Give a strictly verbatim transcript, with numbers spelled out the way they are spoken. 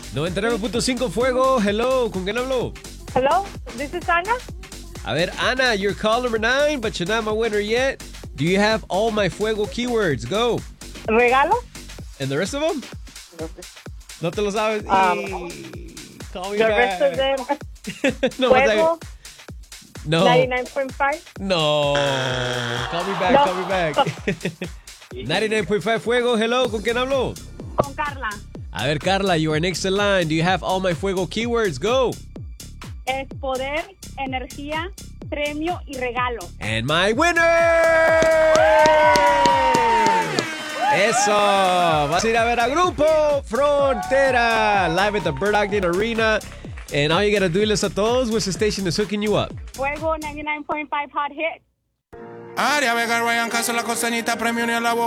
noventa y nueve punto cinco Fuego. Hello, ¿con quién hablo? Hello, this is Ana. A ver, Ana, you're call number nine, but you're not my winner yet. Do you have all my Fuego keywords? Go. ¿Regalo? And the rest of them? No te lo sabes. Um, Y... Call me The back. rest of them. No, vas a- Fuego, no. ninety-nine point five. No. Call me back, No. call me back. ninety-nine point five Fuego. Hello, ¿con quién hablo? Con Carla. A ver, Carla, you are next in line. Do you have all my Fuego keywords? Go. Es poder, energía, premio y regalo. And my winner. Eso. Vas a ir a ver a Grupo Frontera live at the Bird Ogden Arena. And all you gotta do is a todos, which station is hooking you up. Fuego ninety-nine point five Hot Hit. Aria Vega, Ryan Castro, la costeñita, premio ni a la boca.